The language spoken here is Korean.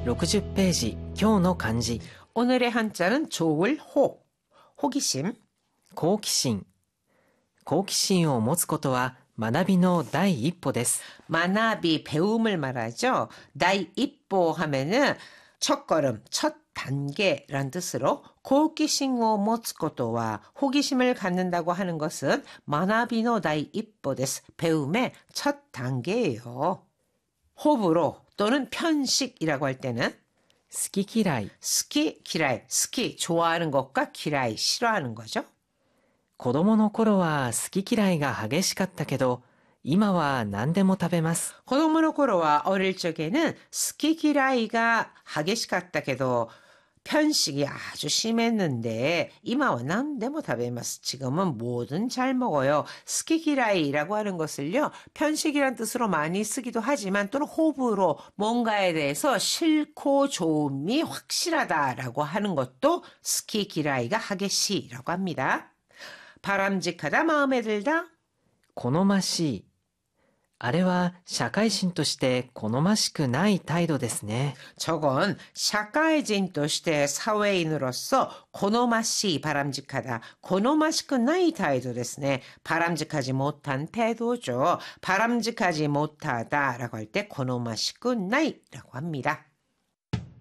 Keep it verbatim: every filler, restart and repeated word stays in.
육십ページ、今日の漢字。 오늘의 한자는 좋을 호, 호기심. 好奇心。好奇心を持つことは学びの第一歩です。 만나비 배움을 말하죠. 나이 입보 하면은 첫걸음, 첫 단계란 뜻으로 호기심을 모츠코토와 호기심을 갖는다고 하는 것은 만나비노 다이 입보 데스. 배움의 첫 단계예요. 호불호 또는 편식이라고 할 때는 好き嫌い。 스키, 기라이. 스키 좋아하는 것과 기라이 싫어하는 거죠. 子供の頃は好き嫌いが激しかったけど、今は何でも食べます。 子供の頃は 어릴 적에는 스키 기라이가激しかったけど 편식이 아주 심했는데 이마와 난데모 다베마스. 지금은 뭐든 잘 먹어요. 스키기라이라고 하는 것을요, 편식이란 뜻으로 많이 쓰기도 하지만 또는 호불호, 뭔가에 대해서 싫고 좋음이 확실하다라고 하는 것도 스키기라이가 하게시라고 합니다. 바람직하다, 마음에 들다. 好ましい。あれは社会人として好ましくない態度ですね。 저건 샤카이진として 사회인으로서 고노마시 바람직하다. 고노마시く 나이態度ですね. 바람직하지 못한 태도죠. 바람직하지 못하다라고 할 때 고노마시く 나이라고 합니다.